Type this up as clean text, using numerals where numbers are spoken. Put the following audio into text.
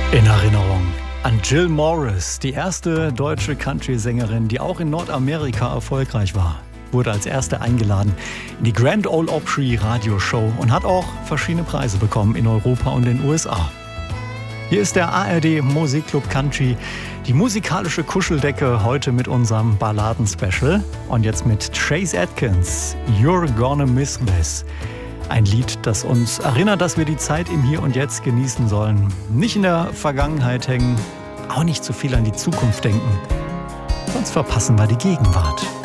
In Erinnerung an Jill Morris, die erste deutsche Country-Sängerin, die auch in Nordamerika erfolgreich war. Wurde als erste eingeladen in die Grand Ole Opry Radioshow und hat auch verschiedene Preise bekommen in Europa und den USA. Hier ist der ARD Musikclub Country, die musikalische Kuscheldecke, heute mit unserem Balladen-Special. Und jetzt mit Chase Atkins, You're Gonna Miss This. Ein Lied, das uns erinnert, dass wir die Zeit im Hier und Jetzt genießen sollen. Nicht in der Vergangenheit hängen, auch nicht zu viel an die Zukunft denken. Sonst verpassen wir die Gegenwart.